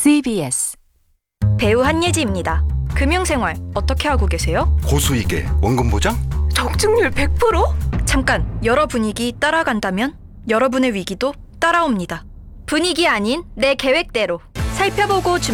CBS 배우 한예지입니다. 금융생활 어떻게 하고 계세요? 고수익에 원금 보장? 적중률 100%? 잠깐, 여러 분위기 따라간다면 여러분의 위기도 따라옵니다. 분위기 아닌 내 계획대로 살펴보고